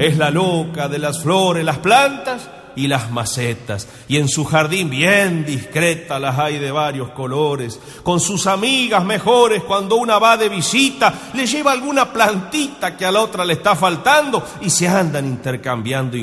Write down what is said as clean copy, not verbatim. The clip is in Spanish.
es la loca de las flores, las plantas y las macetas, y en su jardín bien discreta las hay de varios colores. Con sus amigas mejores, cuando una va de visita, le lleva alguna plantita que a la otra le está faltando y se andan intercambiando